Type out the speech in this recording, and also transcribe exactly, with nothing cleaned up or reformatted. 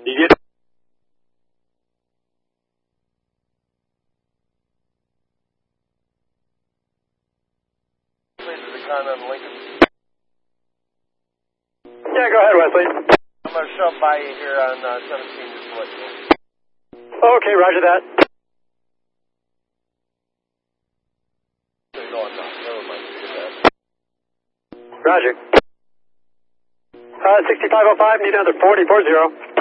You get on Lincoln. Yeah, go ahead, Wesley. I'm going to shove by you here on uh, seventeen. Just to let you know. Okay, roger that. No, I'm not. Never mind. Roger. Uh, sixty-five oh five, need another forty-four zero.